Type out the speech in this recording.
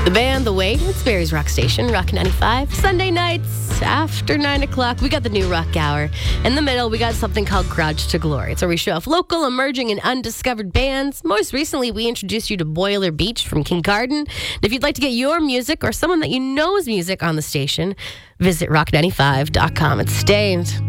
The band, The Way, it's Barry's Rock Station, Rock 95. Sunday nights after 9 o'clock, we got the new Rock Hour. In the middle, we got something called Garage to Glory. It's where we show off local, emerging, and undiscovered bands. Most recently, we introduced you to Boiler Beach from King Garden. And if you'd like to get your music or someone that you know's music on the station, visit rock95.com. It's Stained.